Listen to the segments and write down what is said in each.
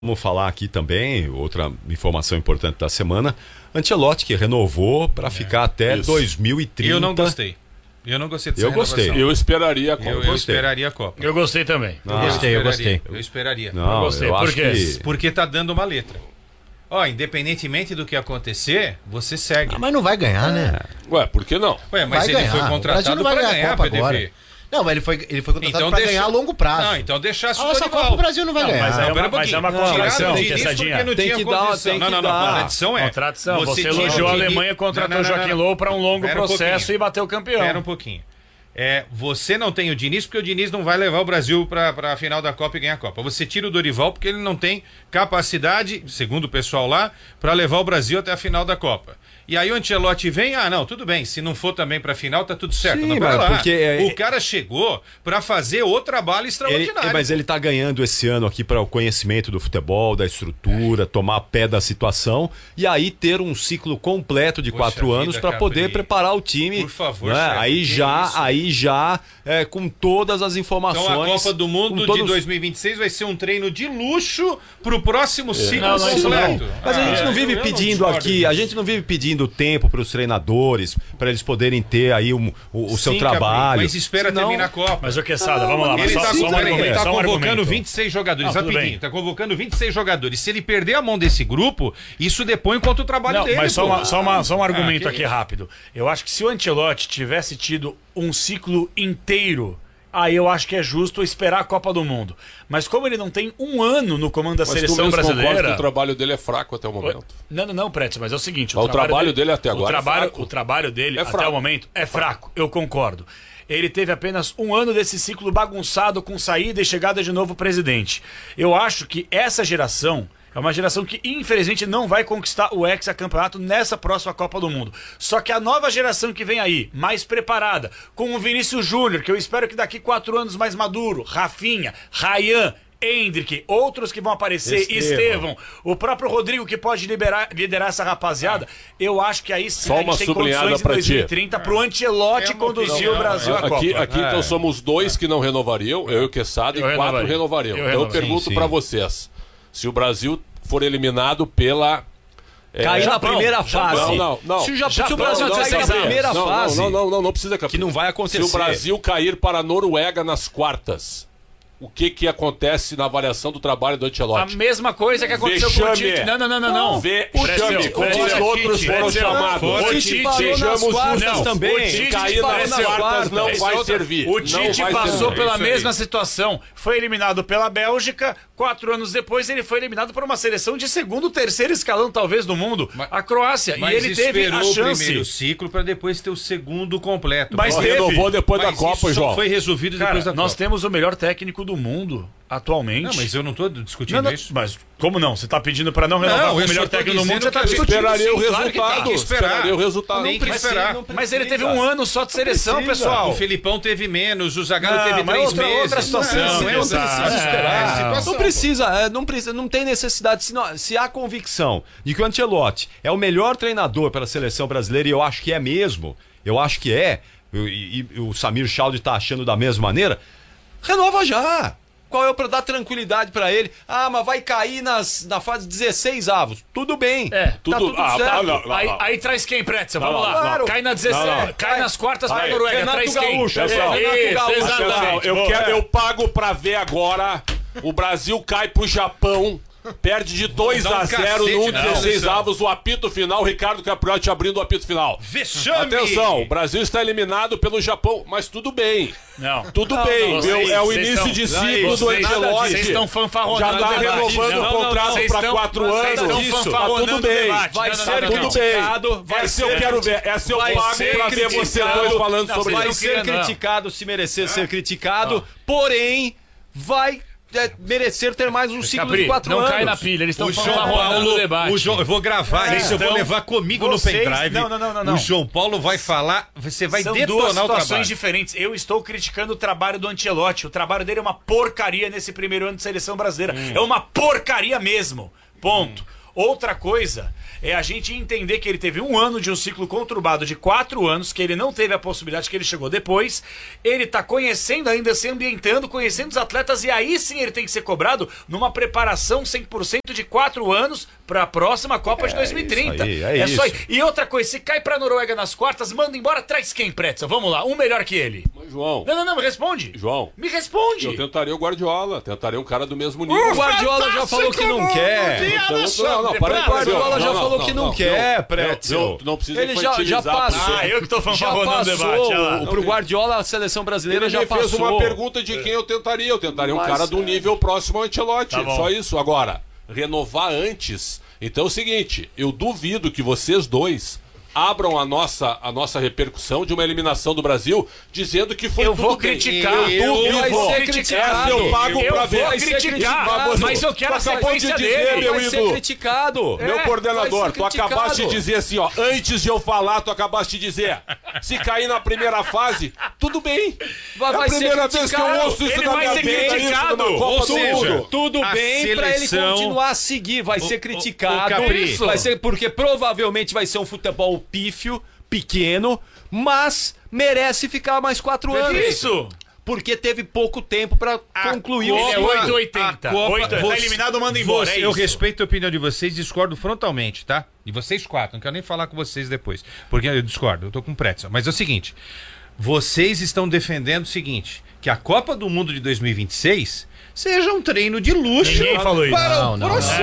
Vamos falar aqui também, outra informação importante da semana, Ancelotti que renovou para ficar até 2030. Eu não gostei. Eu não gostei dessa renovação. Eu esperaria a Copa. Eu esperaria a Copa. Eu gostei também. Eu gostei. Eu esperaria. Não, eu gostei. Por quê? Porque tá dando uma letra. Ó, independentemente do que acontecer, você segue. Mas não vai ganhar, né? Ué, por que não? Ué, mas vai ele ganhar. foi contratado para ganhar a PDV. Agora. Não, mas ele foi contratado para ganhar a longo prazo. Não, então deixasse o Essa Copa o Brasil não vai ganhar. Mas é uma contradição, Não tem que dar, tem que dar. Contradição é. Contradição. Você elogiou a Alemanha, contratou o Joaquim Low para um longo processo e bateu o campeão. Espera um pouquinho. Você não tem o Diniz porque o Diniz não vai levar o Brasil para a final da Copa e ganhar a Copa. Você tira o Dorival porque ele não tem capacidade, segundo o pessoal lá, para levar o Brasil até a final da Copa. E aí o Ancelotti vem, não, tudo bem, se não for também pra final, tá tudo certo. Sim, não, mas lá. porque o cara chegou pra fazer o trabalho extraordinário. Mas ele tá ganhando esse ano aqui para o conhecimento do futebol, da estrutura, tomar pé da situação e aí ter um ciclo completo de 4 anos para poder preparar o time. Por favor, né? Aí já com todas as informações. Então a Copa do Mundo de 2026 vai ser um treino de luxo pro próximo ciclo completo. Mas a gente não vive pedindo aqui, a gente não vive pedindo tempo para os treinadores, para eles poderem ter aí o seu trabalho. Mas espera terminar a Copa. Mas o Quesada, vamos lá. Ele tá convocando 26 jogadores, rapidinho. Tá convocando 26 jogadores. Se ele perder a mão desse grupo, isso depõe contra o trabalho dele. Mas só um argumento aqui rápido. Eu acho que se o Ancelotti tivesse tido um ciclo inteiro, aí eu acho que é justo esperar a Copa do Mundo. Mas como ele não tem um ano no comando da seleção brasileira... que o trabalho dele é fraco até o momento. Não, Pretz, mas é o seguinte... O trabalho dele até agora é fraco. O trabalho dele até o momento é fraco, eu concordo. Ele teve apenas um ano desse ciclo bagunçado com saída e chegada de novo presidente. Eu acho que essa geração... é uma geração que, infelizmente, não vai conquistar o hexacampeonato nessa próxima Copa do Mundo. Só que a nova geração que vem aí, mais preparada, com o Vinícius Júnior, que eu espero que daqui 4 anos mais maduro, Rafinha, Ryan, Endrick, outros que vão aparecer, Estevão, o próprio Rodrigo que pode liderar essa rapaziada, eu acho que aí sim só a gente tem condições em 2030 pro Ancelotti conduzir o Brasil à Copa. Aqui então somos 2 que não renovariam, eu e o Quesada, e 4 renovariam. Então eu pergunto pra vocês, se o Brasil for eliminado pela... cair na primeira fase. Não. Se o Brasil cair na primeira fase... Não precisa, que não vai acontecer. Se o Brasil cair para a Noruega nas quartas, o que acontece na avaliação do trabalho do Ancelotti? A mesma coisa que aconteceu com o Tite. Não. Vexame, como os outros foram chamados. O Tite sejamos justos também. O Tite cair nas quartas não vai servir. O Tite passou pela mesma situação. Foi eliminado pela Bélgica. 4 anos depois ele foi eliminado por uma seleção de segundo, terceiro escalão talvez do mundo, a Croácia. E ele teve a chance. O primeiro ciclo para depois ter o segundo completo. Mas renovou depois da Copa, João. Foi resolvido depois da Copa. Nós temos o melhor técnico do mundo atualmente. Não, mas eu não tô discutindo isso. Mas como não? Você tá pedindo pra não renovar o melhor técnico do mundo, você tá discutindo. Esperaria o resultado. Claro que esperaria o resultado. Tem que esperar. Mas ele teve um ano só de seleção, pessoal. O Filipão teve menos, o Zagallo teve 3 meses. Outra situação. Não precisa esperar. Não precisa, não tem necessidade. Se há convicção de que o Ancelotti é o melhor treinador para a seleção brasileira, e eu acho que é mesmo, e o Samir Chaldi tá achando da mesma maneira, renova já. Qual é para dar tranquilidade para ele? Mas vai cair na fase 16 avos. Tudo bem. Tá tudo certo. Aí traz quem, Pretzel? Vamos lá. Claro. Cai na 16. Cai nas quartas para a Noruega. Renato Traz Gaúcho, quem? Eu pago para ver agora. O Brasil cai pro Japão. Perde de 2-0 no 16 avos, o apito final, Ricardo Capriotti abrindo o apito final. Vexame! Atenção, o Brasil está eliminado pelo Japão, mas tudo bem. Tudo bem, é o início de ciclo do Ancelotti. Vocês estão fanfarronando. Já está renovando o contrato para 4 anos. Tá tudo bem. Vai ser criticado. Essa eu quero ver. Essa eu pago para ver você dois falando sobre isso. Vai ser criticado se merecer ser criticado, porém vai merecer ter mais um ciclo de 4 anos. Não cai na pilha, eles estão falando no debate. Eu vou gravar isso, eu vou levar comigo no pendrive. Não. O João Paulo vai falar, você vai São detonar duas o trabalho. situações diferentes. Eu estou criticando o trabalho do Ancelotti. O trabalho dele é uma porcaria nesse primeiro ano de seleção brasileira. É uma porcaria mesmo. Ponto. Outra coisa é a gente entender que ele teve um ano de um ciclo conturbado de 4 anos, que ele não teve a possibilidade, que ele chegou depois. Ele tá conhecendo ainda, se ambientando, conhecendo os atletas, e aí sim ele tem que ser cobrado numa preparação 100% de 4 anos para a próxima Copa de 2030. Isso. Só aí. E outra coisa, se cai pra Noruega nas quartas, manda embora, traz quem, Pretzel? Vamos lá, um melhor que ele. Mas, João... Não, me responde. João... Me responde. Eu tentaria o Guardiola, tentaria um cara do mesmo nível. O Guardiola já falou que não quer. Não, O Guardiola já falou que não quer, Pretzel. Tu não precisa Ele já passou. Eu que tô Já fanfarronando o debate. Pro Guardiola, a seleção brasileira Ele já passou. fez uma pergunta de quem eu tentaria. Eu tentaria um cara do nível próximo ao Ancelotti. Tá bom. Só isso. Agora, renovar antes. Então é o seguinte, eu duvido que vocês dois abram a nossa repercussão de uma eliminação do Brasil Eu dizendo que foi tudo vou bem. criticar. Vai ser criticado. Eu pago pra ver. Vai ser criticado. Mas eu quero a sequência dele. meu Vai ser ídolo. criticado. Meu coordenador, vai ser tu acabaste de dizer assim, ó, antes de eu falar, tu acabaste de dizer, se cair na primeira fase, tudo bem. Vai É a ser primeira vez que eu criticado. ouço isso Ele na vai minha ser vida, isso criticado. numa Copa Ou do seja, Mundo. Tudo A bem pra ele seleção- continuar a seguir, vai ser criticado. Capri. Vai ser porque provavelmente vai ser um futebol pífio, pequeno, mas merece ficar mais 4 anos. Isso. Porque teve pouco tempo pra concluir o Ele é ciclo. 880. A Copa- Tá eliminado, manda embora. É Eu isso. respeito a opinião de vocês, discordo frontalmente, tá? E vocês 4, não quero nem falar com vocês depois. Porque eu discordo, eu tô com Pretzel. Mas é o seguinte, vocês estão defendendo o seguinte, que a Copa do Mundo de 2026 seja um treino de luxo. Ninguém falou isso. Para Não, o não, próximo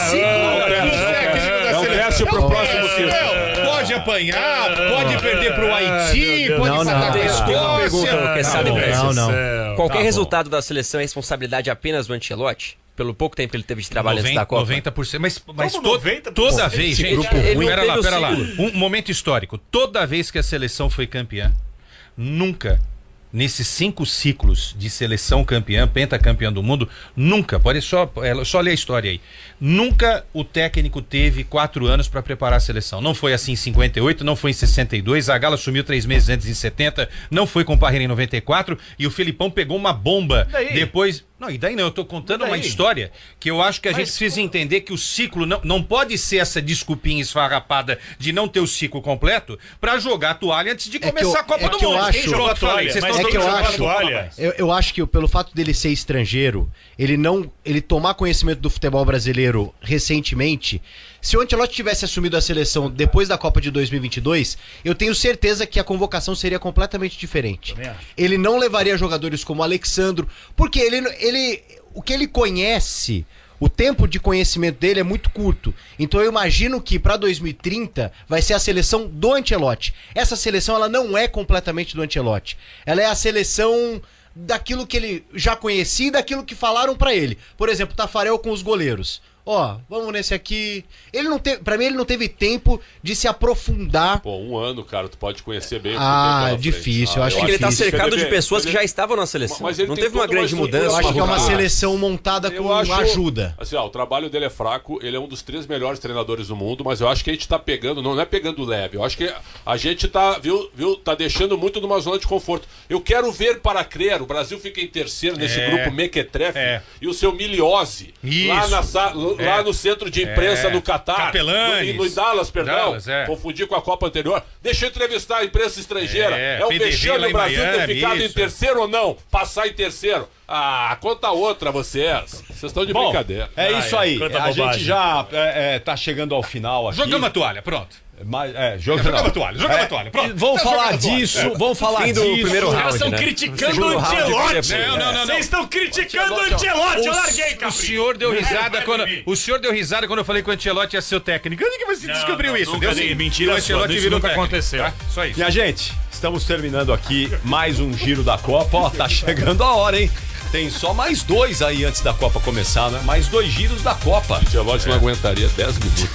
ciclo. É um teste pro próximo ciclo. Pode apanhar, pode perder pro Haiti, pode Não, empatar não. com a Tem Escócia. pergunta, quem sabe, Prestes. não. Qualquer resultado da seleção é responsabilidade apenas do Ancelotti? Pelo pouco tempo que ele teve de trabalho antes da Copa? 90%. Mas Como 90%? toda vez, gente. grupo ruim. Pera lá, Ele pera não lá. teve o Um momento histórico. Toda vez que a seleção foi campeã, nunca, nesses 5 ciclos de seleção campeã, pentacampeã do mundo, nunca, pode só ler a história aí. Nunca o técnico teve 4 anos para preparar a seleção. Não foi assim em 58, não foi em 62, a Gala assumiu 3 meses antes em 70, não foi com o Parreira em 94 e o Felipão pegou uma bomba depois. Não, e daí não, eu tô contando uma história que eu acho que a gente precisa entender que o ciclo não pode ser essa desculpinha esfarrapada de não ter o ciclo completo pra jogar a toalha antes de começar a Copa do que eu Mundo. acho- Quem jogou a toalha? Vocês estão que eu jogando a acho- toalha. Eu acho que pelo fato dele ser estrangeiro, ele tomar conhecimento do futebol brasileiro recentemente, se o Ancelotti tivesse assumido a seleção depois da Copa de 2022, eu tenho certeza que a convocação seria completamente diferente. Ele não levaria jogadores como Alexandro, porque o que ele conhece, o tempo de conhecimento dele é muito curto. Então eu imagino que para 2030 vai ser a seleção do Ancelotti. Essa seleção ela não é completamente do Ancelotti. Ela é a seleção daquilo que ele já conhecia e daquilo que falaram pra ele. Por exemplo, Tafarel com os goleiros. Ó, vamos nesse aqui. Ele não teve, para mim ele não teve tempo de se aprofundar. Pô, 1 ano, cara, tu pode conhecer bem. Difícil, eu acho Porque ele tá difícil. cercado de Ele- pessoas que ele- já estavam na seleção. Mas ele Não tem teve uma toda uma grande estrutura. Eu mudança. acho que é uma Ah, seleção montada com ajuda. Assim, ó, o trabalho dele é fraco, ele é um dos 3 melhores treinadores do mundo, mas eu acho que a gente tá pegando, não é pegando leve, eu acho que a gente tá, tá deixando muito numa zona de conforto. Eu quero ver para crer, o Brasil fica em terceiro nesse grupo Mequetrefe e o seu Miliose, lá no centro de imprensa no Catar, Capelanes. no Dallas, perdão, Dallas, confundi com a Copa anterior. Deixa eu entrevistar a imprensa estrangeira, é um PDV vexame lá o em Brasil ter Miami, ficado em isso. terceiro ou não, passar em terceiro. Ah, conta outra vocês. Vocês estão de brincadeira. É isso aí. quanta A bobagem. gente já tá chegando ao final aqui. Jogamos a toalha, pronto. Jogamos a toalha, pronto. Vamos Tá falar jogando a toalha. disso, vamos falar Fim do disso. primeiro Os caras round, estão né? criticando o Segundo round, Ancelotti. Não. Vocês estão criticando o Ancelotti. Eu larguei, O Capri. senhor deu risada quando eu falei que o Ancelotti ia ser o técnico. Onde que você descobriu isso? Nunca dei. sim. Mentira O Ancelotti sua, isso virou nunca técnico, aconteceu. tá? Só isso. Minha gente, estamos terminando aqui mais um giro da Copa. Ó, tá chegando a hora, hein? Tem só mais 2 aí antes da Copa começar, né? Mais 2 giros da Copa. O Ancelotti não aguentaria 10 minutos.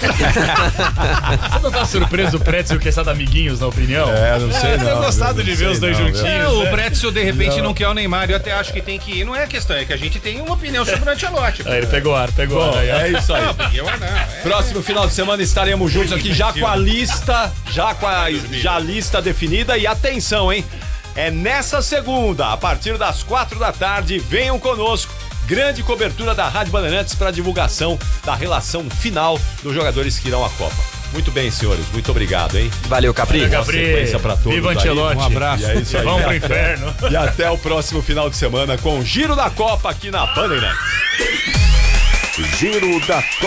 Você não tá surpreso o Pretzel que está amiguinhos, na opinião? Não sei Eu tenho gostado de ver os dois juntinhos. O Pretzel de repente não quer o Neymar. Eu até acho que tem que ir. Não é questão, é que a gente tem uma opinião sobre o Ancelotti. Aí ele pegou ar. É isso aí. Não. Próximo final de semana estaremos juntos aqui já com a lista, já lista definida. E atenção, hein? É nessa segunda, a partir das 4 da tarde, venham conosco. grande cobertura da Rádio Bandeirantes para divulgação da relação final dos jogadores que irão à Copa. Muito bem, senhores. Muito obrigado, hein? Valeu, Capri. Boa sequência pra todos. Viva Ancelotti. Um abraço. E é isso aí. Vamos pro inferno. E até o próximo final de semana com o Giro da Copa aqui na Bandeirantes. Giro da Copa.